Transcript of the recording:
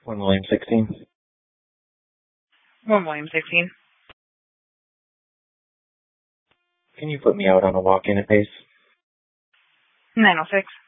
1 William 16. 1 William 16. Can you put me out on a walk-in at Pace? 906.